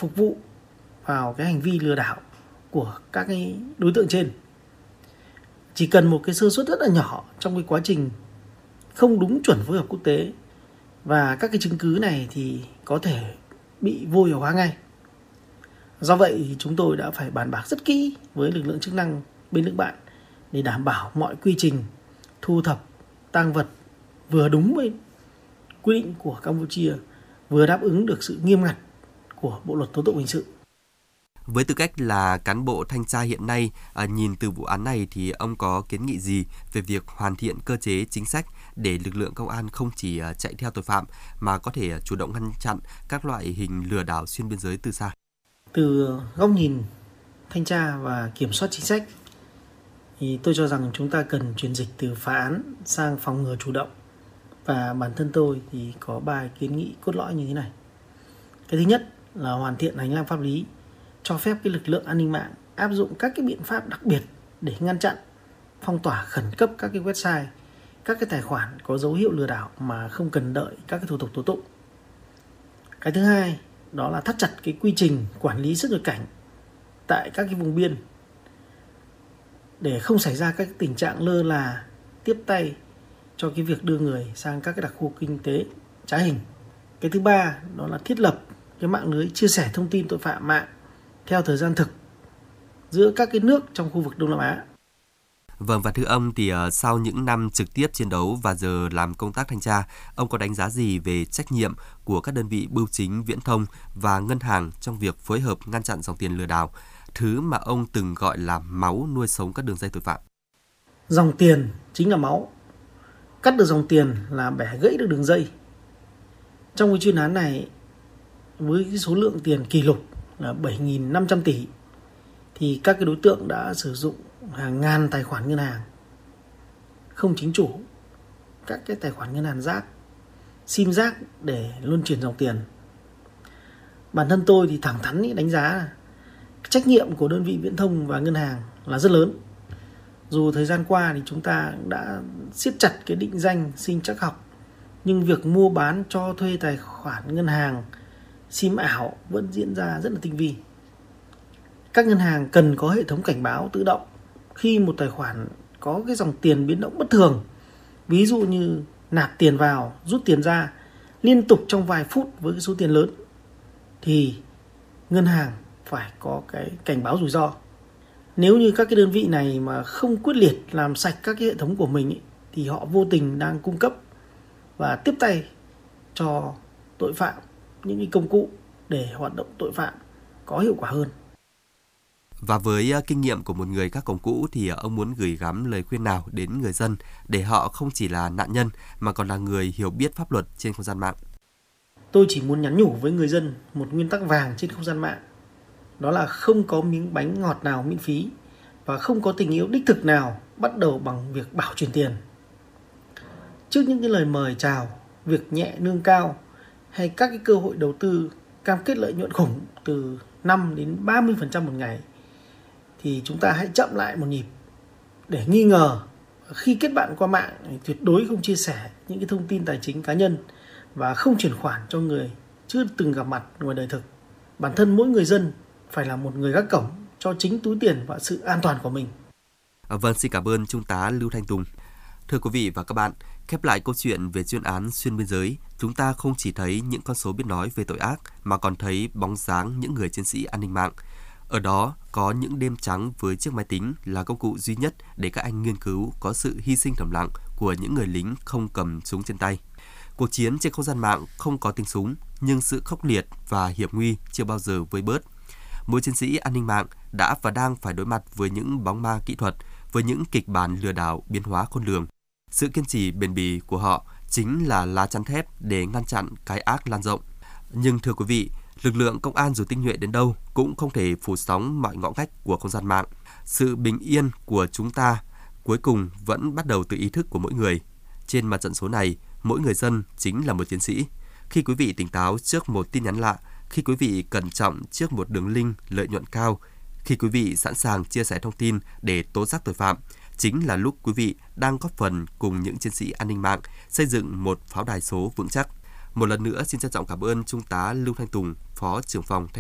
phục vụ vào cái hành vi lừa đảo của các cái đối tượng trên. Chỉ cần một cái sơ suất rất là nhỏ trong cái quá trình không đúng chuẩn phối hợp quốc tế và các cái chứng cứ này thì có thể bị vô hiệu hóa ngay. Do vậy thì chúng tôi đã phải bàn bạc rất kỹ với lực lượng chức năng bên nước bạn để đảm bảo mọi quy trình thu thập tang vật vừa đúng với quy định của Campuchia, vừa đáp ứng được sự nghiêm ngặt của Bộ luật tố tụng hình sự. Với tư cách là cán bộ thanh tra hiện nay, nhìn từ vụ án này thì ông có kiến nghị gì về việc hoàn thiện cơ chế chính sách để lực lượng công an không chỉ chạy theo tội phạm mà có thể chủ động ngăn chặn các loại hình lừa đảo xuyên biên giới từ xa? Từ góc nhìn thanh tra và kiểm soát chính sách thì tôi cho rằng chúng ta cần chuyển dịch từ phá án sang phòng ngừa chủ động. Và bản thân tôi thì có 3 kiến nghị cốt lõi như thế này. Cái thứ nhất là hoàn thiện hành lang pháp lý, cho phép cái lực lượng an ninh mạng áp dụng các cái biện pháp đặc biệt để ngăn chặn, phong tỏa khẩn cấp các cái website, các cái tài khoản có dấu hiệu lừa đảo mà không cần đợi các cái thủ tục tố tụng. Cái thứ hai đó là thắt chặt cái quy trình quản lý xuất nhập cảnh tại các cái vùng biên để không xảy ra các tình trạng lơ là tiếp tay cho cái việc đưa người sang các cái đặc khu kinh tế trá hình. Cái thứ ba đó là thiết lập cái mạng lưới chia sẻ thông tin tội phạm mạng theo thời gian thực giữa các cái nước trong khu vực Đông Nam Á. Vâng, và thưa ông thì sau những năm trực tiếp chiến đấu và giờ làm công tác thanh tra, ông có đánh giá gì về trách nhiệm của các đơn vị bưu chính, viễn thông và ngân hàng trong việc phối hợp ngăn chặn dòng tiền lừa đảo, thứ mà ông từng gọi là máu nuôi sống các đường dây tội phạm? Dòng tiền chính là máu. Cắt được dòng tiền là bẻ gãy được đường dây. Trong cái chuyên án này, với cái số lượng tiền kỷ lục là 7.500 tỷ, thì các cái đối tượng đã sử dụng hàng ngàn tài khoản ngân hàng không chính chủ, các cái tài khoản ngân hàng rác, sim rác để luân chuyển dòng tiền. Bản thân tôi thì thẳng thắn đánh giá là trách nhiệm của đơn vị viễn thông và ngân hàng là rất lớn. Dù thời gian qua thì chúng ta đã siết chặt cái định danh sinh trắc học, nhưng việc mua bán cho thuê tài khoản ngân hàng, sim ảo vẫn diễn ra rất là tinh vi. Các ngân hàng cần có hệ thống cảnh báo tự động khi một tài khoản có cái dòng tiền biến động bất thường, ví dụ như nạp tiền vào, rút tiền ra liên tục trong vài phút với cái số tiền lớn, thì ngân hàng phải có cái cảnh báo rủi ro. Nếu như các cái đơn vị này mà không quyết liệt làm sạch các cái hệ thống của mình thì họ vô tình đang cung cấp và tiếp tay cho tội phạm những cái công cụ để hoạt động tội phạm có hiệu quả hơn. Và với kinh nghiệm của một người gác cổng cũ thì ông muốn gửi gắm lời khuyên nào đến người dân để họ không chỉ là nạn nhân mà còn là người hiểu biết pháp luật trên không gian mạng? Tôi chỉ muốn nhắn nhủ với người dân một nguyên tắc vàng trên không gian mạng. Đó là không có miếng bánh ngọt nào miễn phí và không có tình yêu đích thực nào bắt đầu bằng việc bảo chuyển tiền. Trước những cái lời mời chào, việc nhẹ lương cao hay các cái cơ hội đầu tư cam kết lợi nhuận khủng từ 5 đến 30% một ngày, thì chúng ta hãy chậm lại một nhịp để nghi ngờ. Khi kết bạn qua mạng thì tuyệt đối không chia sẻ những cái thông tin tài chính cá nhân và không chuyển khoản cho người chưa từng gặp mặt ngoài đời thực. Bản thân mỗi người dân phải là một người gác cổng cho chính túi tiền và sự an toàn của mình. Vâng, xin cảm ơn Trung tá Lưu Thanh Tùng. Thưa quý vị và các bạn, khép lại câu chuyện về chuyên án xuyên biên giới, chúng ta không chỉ thấy những con số biết nói về tội ác mà còn thấy bóng dáng những người chiến sĩ an ninh mạng. Ở đó có những đêm trắng với chiếc máy tính là công cụ duy nhất để các anh nghiên cứu có sự hy sinh thầm lặng của những người lính không cầm súng trên tay. Cuộc chiến trên không gian mạng không có tiếng súng, nhưng sự khốc liệt và hiểm nguy chưa bao giờ vơi bớt. Mỗi chiến sĩ an ninh mạng đã và đang phải đối mặt với những bóng ma kỹ thuật, với những kịch bản lừa đảo biến hóa khôn lường. Sự kiên trì bền bỉ của họ chính là lá chắn thép để ngăn chặn cái ác lan rộng. Nhưng thưa quý vị, lực lượng công an dù tinh nhuệ đến đâu cũng không thể phủ sóng mọi ngõ ngách của không gian mạng. Sự bình yên của chúng ta cuối cùng vẫn bắt đầu từ ý thức của mỗi người. Trên mặt trận số này, mỗi người dân chính là một chiến sĩ. Khi quý vị tỉnh táo trước một tin nhắn lạ, khi quý vị cẩn trọng trước một đường link lợi nhuận cao, khi quý vị sẵn sàng chia sẻ thông tin để tố giác tội phạm, chính là lúc quý vị đang góp phần cùng những chiến sĩ an ninh mạng xây dựng một pháo đài số vững chắc. Một lần nữa xin trân trọng cảm ơn Trung tá Lưu Thanh Tùng, Phó trưởng phòng